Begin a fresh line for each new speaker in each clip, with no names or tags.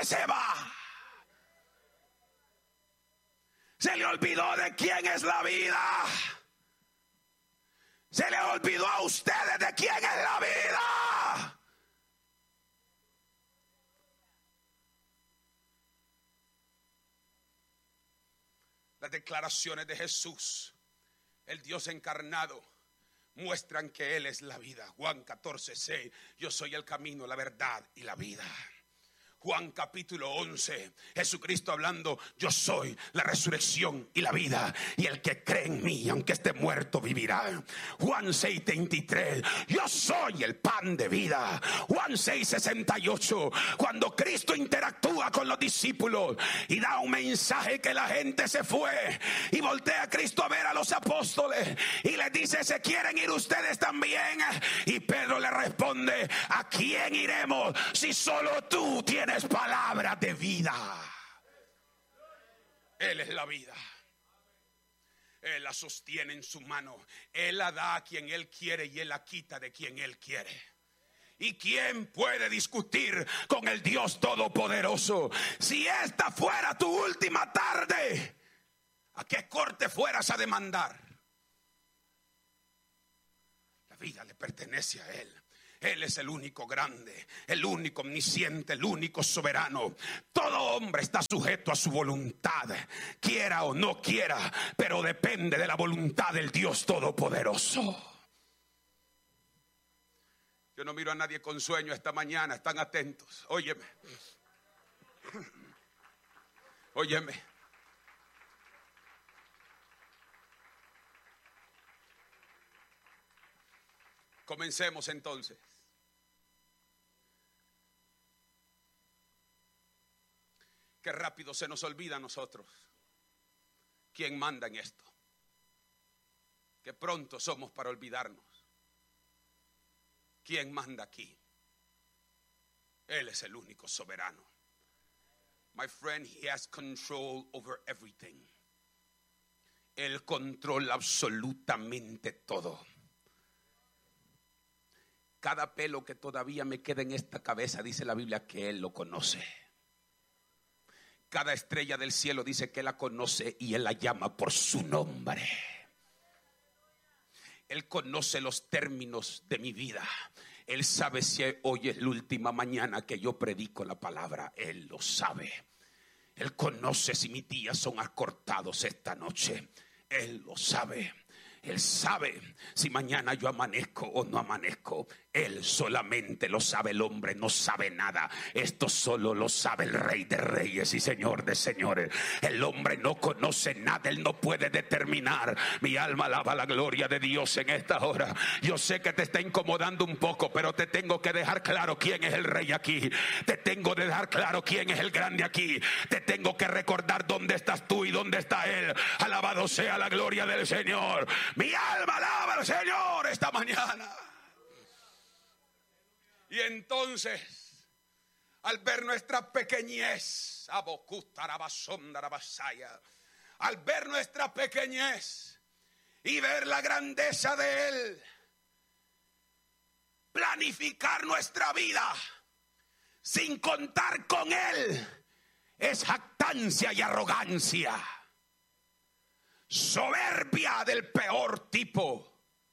usted se va. Se le olvidó de quién es la vida. Se le olvidó a ustedes de quién es la vida. Las declaraciones de Jesús, el Dios encarnado, muestran que Él es la vida. Juan 14:6, yo soy el camino, la verdad y la vida. Juan capítulo 11, Jesucristo hablando, yo soy la resurrección y la vida, y el que cree en mí, aunque esté muerto, vivirá. Juan 6:33, yo soy el pan de vida. Juan 6:68, cuando Cristo interactúa con los discípulos y da un mensaje que la gente se fue, y voltea a Cristo a ver a los apóstoles y les dice, ¿se quieren ir ustedes también? Y Pedro le responde, ¿a quién iremos si solo tú tienes palabras de vida? Él es la vida. Él la sostiene en su mano. Él la da a quien Él quiere y Él la quita de quien Él quiere. ¿Y quién puede discutir con el Dios Todopoderoso? Si esta fuera tu última tarde, ¿a qué corte fueras a demandar? La vida le pertenece a Él. Él es el único grande, el único omnisciente, el único soberano. Todo hombre está sujeto a su voluntad, quiera o no quiera, pero depende de la voluntad del Dios Todopoderoso. Yo no miro a nadie con sueño esta mañana, están atentos. Óyeme. Óyeme. Comencemos entonces. Qué rápido se nos olvida a nosotros quién manda en esto. Qué pronto somos para olvidarnos. ¿Quién manda aquí? Él es el único soberano. My friend, he has control over everything. Él controla absolutamente todo. Cada pelo que todavía me queda en esta cabeza, dice la Biblia, que Él lo conoce. Cada estrella del cielo dice que Él la conoce y Él la llama por su nombre. Él conoce los términos de mi vida. Él sabe si hoy es la última mañana que yo predico la palabra. Él lo sabe. Él conoce si mis días son acortados esta noche. Él lo sabe. Él sabe si mañana yo amanezco o no amanezco. Él solamente lo sabe, el hombre no sabe nada. Esto solo lo sabe el Rey de Reyes y Señor de Señores. El hombre no conoce nada, él no puede determinar. Mi alma alaba la gloria de Dios en esta hora. Yo sé que te está incomodando un poco, pero te tengo que dejar claro quién es el Rey aquí. Te tengo que dejar claro quién es el grande aquí. Te tengo que recordar dónde estás tú y dónde está Él. Alabado sea la gloria del Señor. Mi alma alaba al Señor esta mañana. Y entonces, al ver nuestra pequeñez, al ver nuestra pequeñez y ver la grandeza de Él, planificar nuestra vida sin contar con Él es jactancia y arrogancia, soberbia del peor tipo.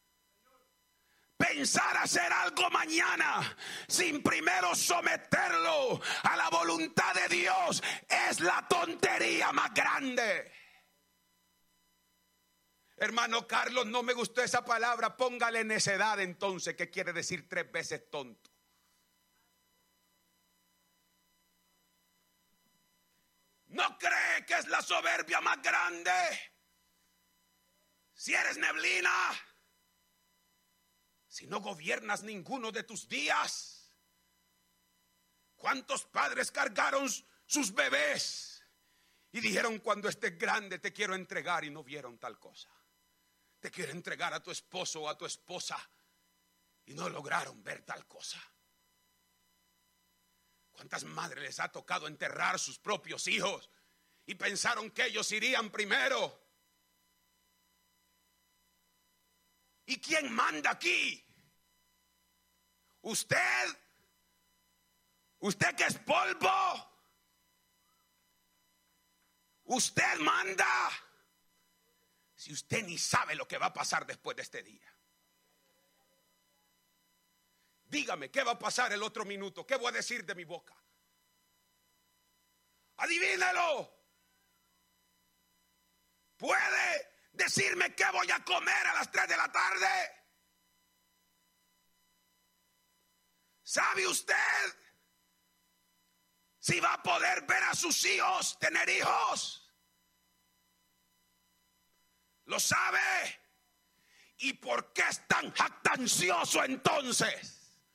Pensar hacer algo mañana sin primero someterlo a la voluntad de Dios es la tontería más grande. Hermano Carlos, no me gustó esa palabra. Póngale necedad entonces, que quiere decir 3 veces tonto. ¿No cree que es la soberbia más grande? Si eres neblina, si no gobiernas ninguno de tus días. ¿Cuántos padres cargaron sus bebés y dijeron, cuando estés grande te quiero entregar, y no vieron tal cosa? Te quiero entregar a tu esposo o a tu esposa, y no lograron ver tal cosa. ¿Cuántas madres les ha tocado enterrar sus propios hijos y pensaron que ellos irían primero? ¿Y quién manda aquí? ¿Usted que es polvo? Usted manda. Si usted ni sabe lo que va a pasar después de este día. Dígame, ¿qué va a pasar el otro minuto? ¿Qué voy a decir de mi boca? Adivínelo. ¿Puede decirme qué voy a comer a las 3 de la tarde? ¿Sabe usted si va a poder ver a sus hijos, tener hijos? ¿Lo sabe? ¿Y por qué es tan jactancioso entonces?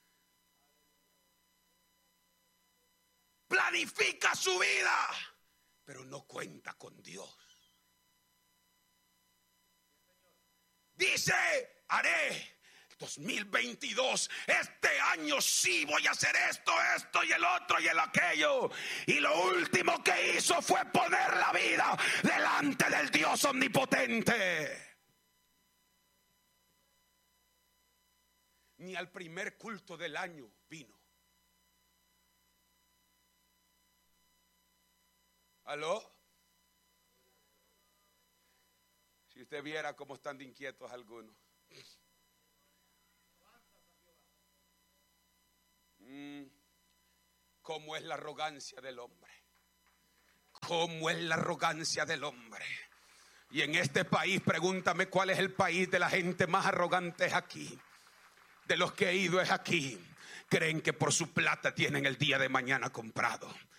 Planifica su vida, pero no cuenta con Dios. Dice, haré 2022, este año sí voy a hacer esto y el otro y el aquello. Y lo último que hizo fue poner la vida delante del Dios omnipotente. Ni al primer culto del año vino. ¿Aló? Si usted viera cómo están de inquietos algunos. ¿Cómo es la arrogancia del hombre? ¿Cómo es la arrogancia del hombre? Y en este país, pregúntame cuál es el país de la gente más arrogante. Es aquí. De los que he ido es aquí. Creen que por su plata tienen el día de mañana comprado.